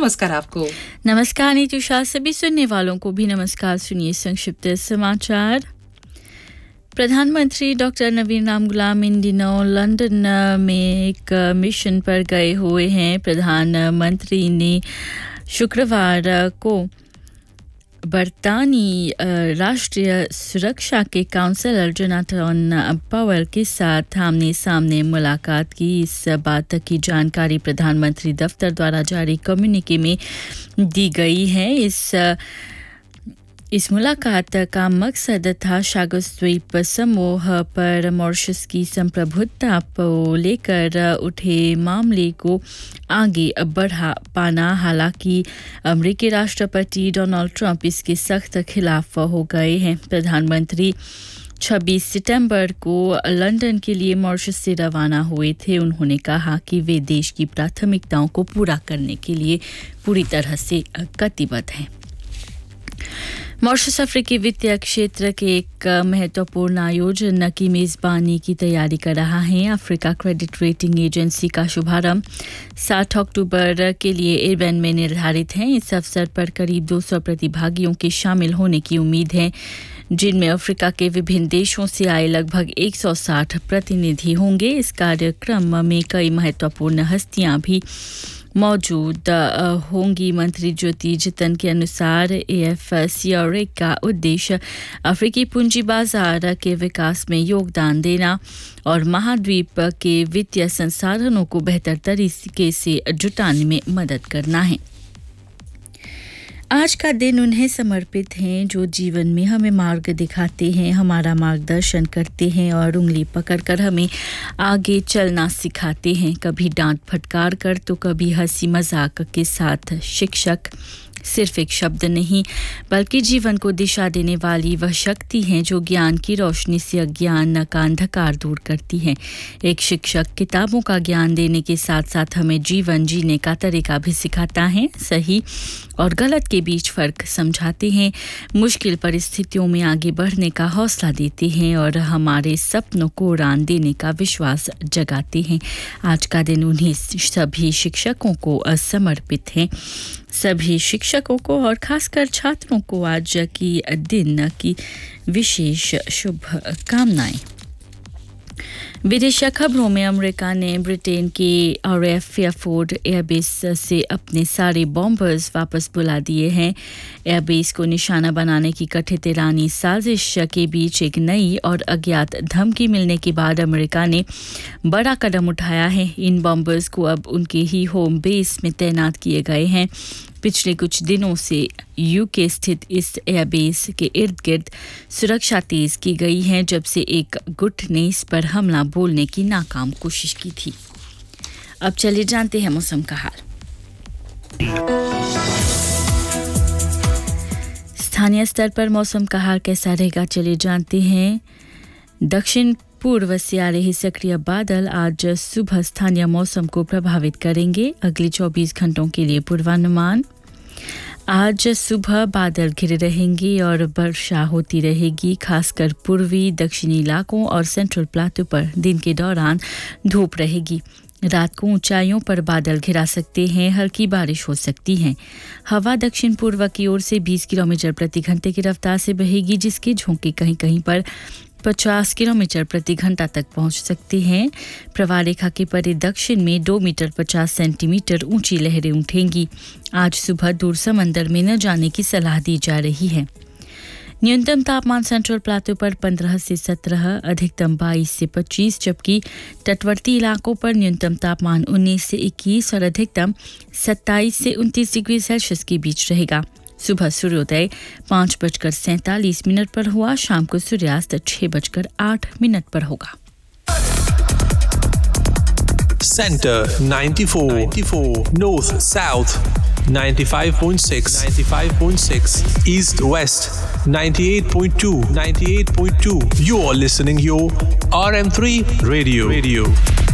नमस्कार आपको। नमस्कार नीतूषा, सभी सुनने वालों को भी नमस्कार। सुनिए संक्षिप्त समाचार। प्रधानमंत्री डॉक्टर नवीन राम गुलाम इन दिनों लंदन में एक मिशन पर गए हुए हैं। प्रधानमंत्री ने शुक्रवार को बरतानी राष्ट्रीय सुरक्षा के काउंसलर जोनाथन पावेल के साथ आमने सामने मुलाकात की। इस बात की जानकारी प्रधानमंत्री दफ्तर द्वारा जारी कम्युनिके में दी गई है। इस मुलाकात का मकसद था सागस द्वीप समूह पर मॉरिशस की संप्रभुता को लेकर उठे मामले को आगे बढ़ा पाना। हालांकि अमेरिकी राष्ट्रपति डोनाल्ड ट्रंप इसके सख्त खिलाफ हो गए हैं। प्रधानमंत्री 26 सितंबर को लंदन के लिए मॉरिशस से रवाना हुए थे। उन्होंने कहा कि वे देश की प्राथमिकताओं को पूरा करने के लिए पूरी तरह से कटिबद्ध हैं। मॉरिशस अफ्रीकी वित्तीय क्षेत्र के एक महत्वपूर्ण आयोजन की मेज़बानी की तैयारी कर रहा है। अफ्रीका क्रेडिट रेटिंग एजेंसी का शुभारंभ 7 अक्टूबर के लिए एरबन में निर्धारित है। इस अवसर पर करीब 200 प्रतिभागियों के शामिल होने की उम्मीद है, जिनमें अफ्रीका के विभिन्न देशों से आए लगभग 160 प्रतिनिधि होंगे। इस कार्यक्रम में कई महत्वपूर्ण हस्तियां भी मौजूद होंगी। मंत्री ज्योति जितन के अनुसार AFCRA का उद्देश्य अफ्रीकी पूंजी बाजार के विकास में योगदान देना और महाद्वीप के वित्तीय संसाधनों को बेहतर तरीके से जुटाने में मदद करना है। आज का दिन उन्हें समर्पित है जो जीवन में हमें मार्ग दिखाते हैं, हमारा मार्गदर्शन करते हैं और उंगली पकड़कर हमें आगे चलना सिखाते हैं। कभी डांट फटकार कर तो कभी हंसी मजाक के साथ। शिक्षक सिर्फ एक शब्द नहीं बल्कि जीवन को दिशा देने वाली वह शक्ति है जो ज्ञान की रोशनी से अज्ञान का अंधकार दूर करती है। एक शिक्षक किताबों का ज्ञान देने के साथ साथ हमें जीवन जीने का तरीका भी सिखाता है, सही और गलत के बीच फर्क समझाते हैं, मुश्किल परिस्थितियों में आगे बढ़ने का हौसला देते हैं और हमारे सपनों को उड़ान देने का विश्वास जगाते हैं। आज का दिन उन्हीं सभी शिक्षकों को समर्पित है। सभी शिक्षकों को और खासकर छात्रों को आज की दिन की विशेष शुभकामनाएं। विदेशी खबरों में अमेरिका ने ब्रिटेन के RAF फेयरफोर्ड एयरबेस से अपने सारे बॉम्बर्स वापस बुला दिए हैं। एयरबेस को निशाना बनाने की कथित ईरानी साजिश के बीच एक नई और अज्ञात धमकी मिलने के बाद अमेरिका ने बड़ा कदम उठाया है। इन बॉम्बर्स को अब उनके ही होम बेस में तैनात किए गए हैं। पिछले कुछ दिनों से UK स्थित इस एयरबेस के इर्द गिर्द सुरक्षा तेज की गई है, जब से एक गुट ने इस पर हमला बोलने की नाकाम कोशिश की थी। अब चलिए जानते हैं मौसम का हाल। स्थानीय स्तर पर मौसम का हाल कैसा रहेगा, चलिए जानते हैं। दक्षिण पूर्व से आ रहे सक्रिय बादल आज सुबह स्थानीय मौसम को प्रभावित करेंगे। अगले 24 घंटों के लिए पूर्वानुमान। आज सुबह बादल घिरे रहेंगे और वर्षा होती रहेगी, खासकर पूर्वी दक्षिणी इलाकों और सेंट्रल प्लाटू पर दिन के दौरान धूप रहेगी। रात को ऊंचाइयों पर बादल घिरा सकते हैं, हल्की बारिश हो सकती है। हवा दक्षिण पूर्व की ओर से 20 किलोमीटर प्रति घंटे की रफ्तार से बहेगी, जिसके झोंके कहीं कहीं पर 50 किलोमीटर प्रति घंटा तक पहुंच सकते हैं। प्रवाह रेखा के परे दक्षिण में 2 मीटर 50 सेंटीमीटर ऊंची लहरें उठेंगी। आज सुबह दूर समंदर में न जाने की सलाह दी जा रही है। न्यूनतम तापमान सेंट्रल प्लाटू पर 15 से 17, अधिकतम 22 से 25, जबकि तटवर्ती इलाकों पर न्यूनतम तापमान 19 से 21 और अधिकतम 27 से 29 डिग्री सेल्सियस के बीच रहेगा। सुबह सूर्योदय 5:47 पर हुआ, शाम को सूर्यास्त 6:08 पर होगा। Center 94, North South 95.6, East West 98.2. You are listening your RM3 Radio.